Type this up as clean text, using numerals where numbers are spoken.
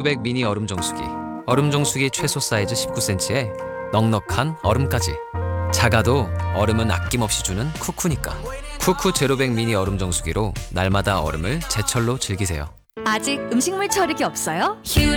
제로백 미니 얼음 정수기. 얼음 정수기 최소 사이즈 19cm에 넉넉한 얼음까지. 작아도 얼음은 아낌없이 주는 쿠쿠니까. 쿠쿠 제로백 미니 얼음 정수기로 날마다 얼음을 제철로 즐기세요. 아직 음식물 처리기 없어요?